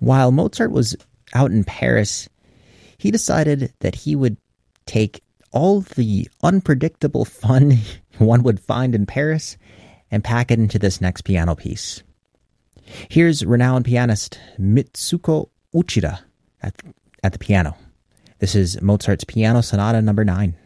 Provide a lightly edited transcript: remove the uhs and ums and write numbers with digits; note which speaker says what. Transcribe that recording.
Speaker 1: While Mozart was out in Paris, he decided that he would take all the unpredictable fun one would find in Paris and pack it into this next piano piece. Here's renowned pianist Mitsuko Uchida at the piano. This is Mozart's Piano Sonata No. 9.